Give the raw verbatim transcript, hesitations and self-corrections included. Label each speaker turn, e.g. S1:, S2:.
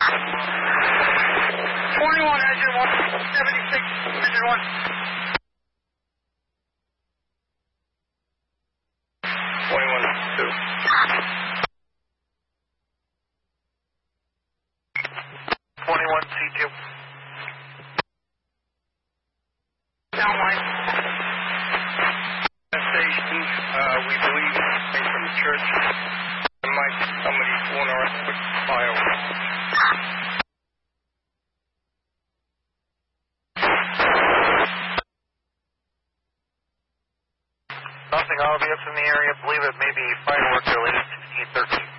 S1: twenty-one, engine one seventy-six, engine one. twenty-one, two. twenty-one, C two. Downline. Station, uh, we believe came from the church. There might be somebody fooling around with fire. Nothing obvious in the area. Believe it may be fireworks related to sixteen thirteen.